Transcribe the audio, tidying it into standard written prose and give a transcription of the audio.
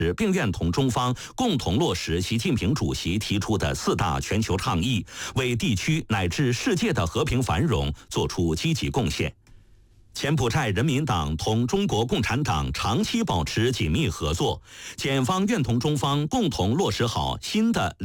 并愿同中方共同落实习近平主席提出的4大全球倡议，为地区乃至世界的和平繁荣作出积极贡献。柬埔寨人民党同中国共产党长期保持紧密合作，柬方愿同中方共同落实好新的